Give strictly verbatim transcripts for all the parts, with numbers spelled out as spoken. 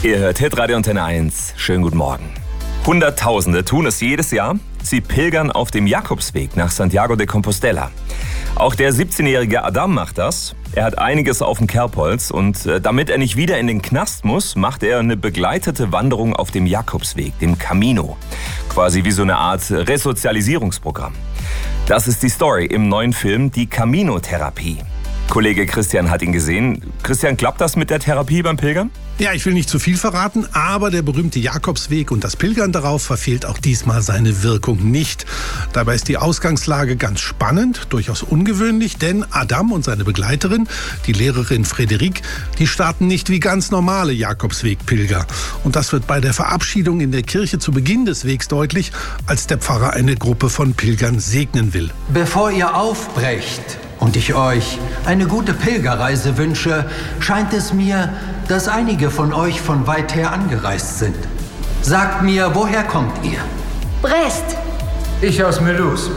Ihr hört Hitradio Antenne eins. Schönen guten Morgen. Hunderttausende tun es jedes Jahr. Sie pilgern auf dem Jakobsweg nach Santiago de Compostela. Auch der siebzehnjährige Adam macht das. Er hat einiges auf dem Kerbholz und äh, damit er nicht wieder in den Knast muss, macht er eine begleitete Wanderung auf dem Jakobsweg, dem Camino. Quasi wie so eine Art Resozialisierungsprogramm. Das ist die Story im neuen Film Die Camino-Therapie. Kollege Christian hat ihn gesehen. Christian, klappt das mit der Therapie beim Pilgern? Ja, ich will nicht zu viel verraten, aber der berühmte Jakobsweg und das Pilgern darauf verfehlt auch diesmal seine Wirkung nicht. Dabei ist die Ausgangslage ganz spannend, durchaus ungewöhnlich, denn Adam und seine Begleiterin, die Lehrerin Frederik, die starten nicht wie ganz normale Jakobsweg-Pilger. Und das wird bei der Verabschiedung in der Kirche zu Beginn des Wegs deutlich, als der Pfarrer eine Gruppe von Pilgern segnen will. Bevor ihr aufbrecht und ich euch eine gute Pilgerreise wünsche, scheint es mir, dass einige von euch von weit her angereist sind. Sagt mir, woher kommt ihr? Brest. Ich aus Melus.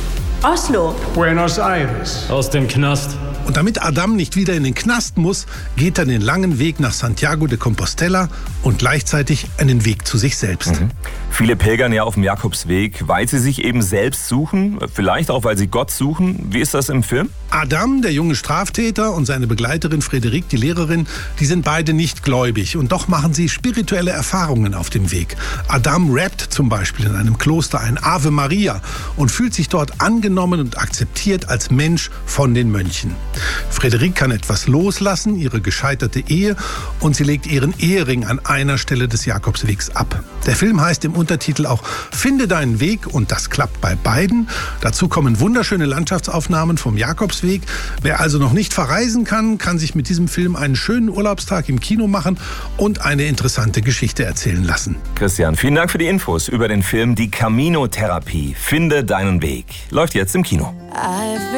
Oslo. Buenos Aires. Aus dem Knast. Und damit Adam nicht wieder in den Knast muss, geht er den langen Weg nach Santiago de Compostela und gleichzeitig einen Weg zu sich selbst. Mhm. Viele pilgern ja auf dem Jakobsweg, weil sie sich eben selbst suchen, vielleicht auch, weil sie Gott suchen. Wie ist das im Film? Adam, der junge Straftäter, und seine Begleiterin Frederik, die Lehrerin, die sind beide nicht gläubig und doch machen sie spirituelle Erfahrungen auf dem Weg. Adam rappt zum Beispiel in einem Kloster ein Ave Maria und fühlt sich dort angenommen und akzeptiert als Mensch von den Mönchen. Frederik kann etwas loslassen, ihre gescheiterte Ehe, und sie legt ihren Ehering an einer Stelle des Jakobswegs ab. Der Film heißt im Untertitel auch Finde deinen Weg, und das klappt bei beiden. Dazu kommen wunderschöne Landschaftsaufnahmen vom Jakobsweg. Wer also noch nicht verreisen kann, kann sich mit diesem Film einen schönen Urlaubstag im Kino machen und eine interessante Geschichte erzählen lassen. Christian, vielen Dank für die Infos über den Film Die Camino-Therapie. Finde deinen Weg. Läuft jetzt im Kino.